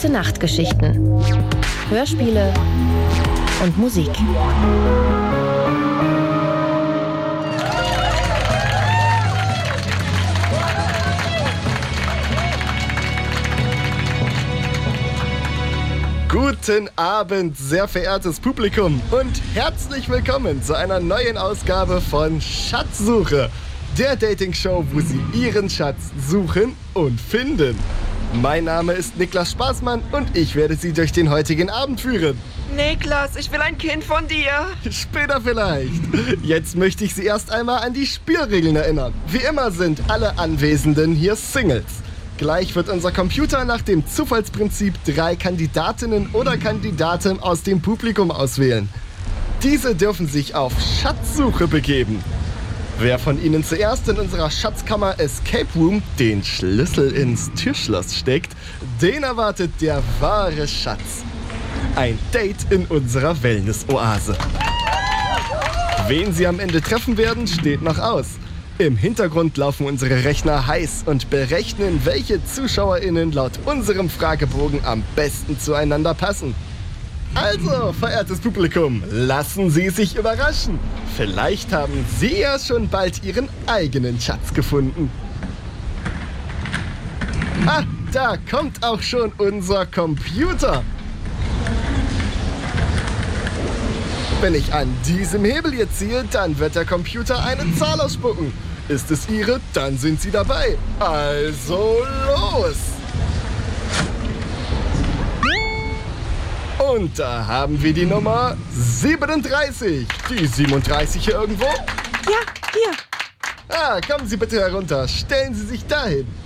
Gute-Nacht-Geschichten, Hörspiele und Musik. Guten Abend, sehr verehrtes Publikum, und herzlich willkommen zu einer neuen Ausgabe von Schatzsuche, der Dating-Show, wo Sie Ihren Schatz suchen und finden. Mein Name ist Niklas Spaßmann und ich werde Sie durch den heutigen Abend führen. Niklas, ich will ein Kind von dir. Später vielleicht. Jetzt möchte ich Sie erst einmal an die Spielregeln erinnern. Wie immer sind alle Anwesenden hier Singles. Gleich wird unser Computer nach dem Zufallsprinzip 3 Kandidatinnen oder Kandidaten aus dem Publikum auswählen. Diese dürfen sich auf Schatzsuche begeben. Wer von Ihnen zuerst in unserer Schatzkammer Escape Room den Schlüssel ins Türschloss steckt, den erwartet der wahre Schatz. Ein Date in unserer Wellness-Oase. Wen Sie am Ende treffen werden, steht noch aus. Im Hintergrund laufen unsere Rechner heiß und berechnen, welche ZuschauerInnen laut unserem Fragebogen am besten zueinander passen. Also, verehrtes Publikum, lassen Sie sich überraschen. Vielleicht haben Sie ja schon bald Ihren eigenen Schatz gefunden. Ah, da kommt auch schon unser Computer. Wenn ich an diesem Hebel hier ziehe, dann wird der Computer eine Zahl ausspucken. Ist es Ihre, dann sind Sie dabei. Also los! Und da haben wir die Nummer 37. Die 37 hier irgendwo? Ja, hier. Ah, kommen Sie bitte herunter. Stellen Sie sich dahin.